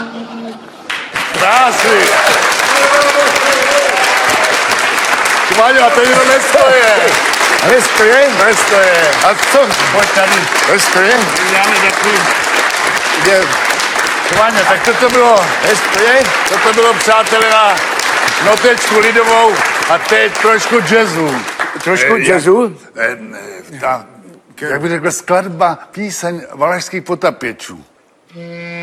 Krásný. Váňo, a to jenom nestoje. Nestoje? Nestoje. A co? Pojď tady. Nestoje? Děláme takový... Váňo, tak toto bylo... Nestoje? Toto bylo, přátelé, na notečku lidovou a teď trošku jazzu. Trošku jazzu? Jak bych řekl, skladba, píseň valašských potapěčů.